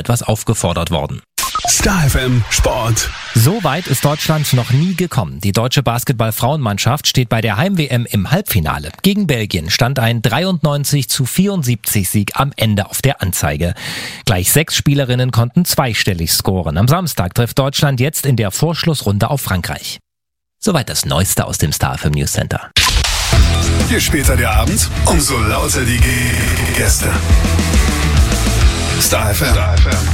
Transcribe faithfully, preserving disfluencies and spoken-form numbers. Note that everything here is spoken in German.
etwas aufgefordert worden. Star F M Sport. So weit ist Deutschland noch nie gekommen. Die deutsche Basketball-Frauenmannschaft steht bei der Heim-W M im Halbfinale. Gegen Belgien stand ein dreiundneunzig zu vierundsiebzig Sieg am Ende auf der Anzeige. Gleich sechs Spielerinnen konnten zweistellig scoren. Am Samstag trifft Deutschland jetzt in der Vorschlussrunde auf Frankreich. Soweit das Neueste aus dem Star F M News Center. Je später der Abend, umso lauter die Gäste. Star F M.